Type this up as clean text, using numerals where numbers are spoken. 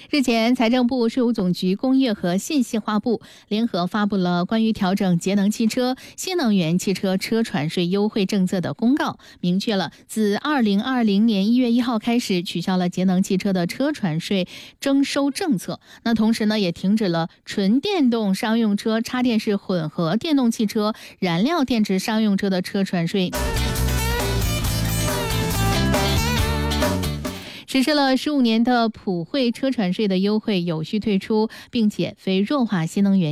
日前，财政部、税务总局、工业和信息化部联合发布了关于调整节能汽车、新能源汽车车船税优惠政策的公告，明确了自2020年1月1号开始取消了节能汽车的车船税征收政策。那同时呢，也停止了纯电动商用车、插电式混合电动汽车、燃料电池商用车的车船税。实施了15年的普惠车船税的优惠有序退出，并且非弱化新能源